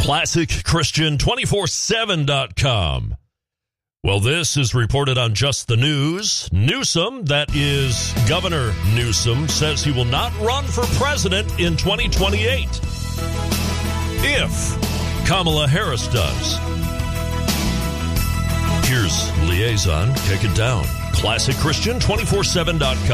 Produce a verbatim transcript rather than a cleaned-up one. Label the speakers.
Speaker 1: classic christian two four seven dot com. Well, this is reported on Just the News. Newsom, that is Governor Newsom, says he will not run for president in twenty twenty-eight if Kamala Harris does. Here's Liaison. Kick it down. classic christian two four seven dot com.